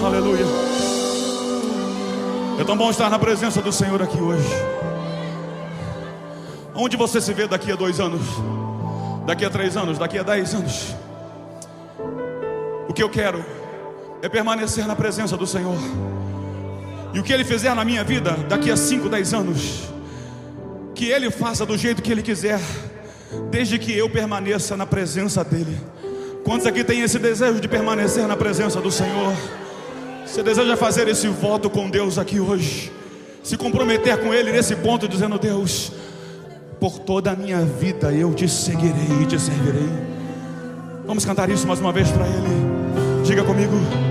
aleluia. É tão bom estar na presença do Senhor aqui hoje. Onde você se vê daqui a 2 anos? Daqui a 3 anos? Daqui a 10 anos? O que eu quero é permanecer na presença do Senhor. E o que Ele fizer na minha vida daqui a 5, 10 anos, que Ele faça do jeito que Ele quiser, desde que eu permaneça na presença dEle. Quantos aqui têm esse desejo de permanecer na presença do Senhor? Você deseja fazer esse voto com Deus aqui hoje, se comprometer com Ele nesse ponto, dizendo: Deus, por toda a minha vida eu te seguirei e te servirei. Vamos cantar isso mais uma vez para Ele. Diga comigo.